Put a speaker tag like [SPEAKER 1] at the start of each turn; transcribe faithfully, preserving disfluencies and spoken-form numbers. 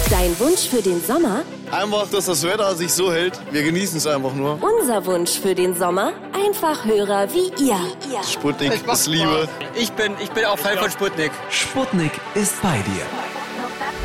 [SPEAKER 1] Dein Wunsch für den Sommer?
[SPEAKER 2] Einfach, dass das Wetter sich so hält. Wir genießen es einfach nur.
[SPEAKER 1] Unser Wunsch für den Sommer? Einfach Hörer wie ihr.
[SPEAKER 2] Sputnik ist Liebe.
[SPEAKER 3] Ich bin, ich bin auch Fan von Sputnik.
[SPEAKER 4] Sputnik ist bei dir.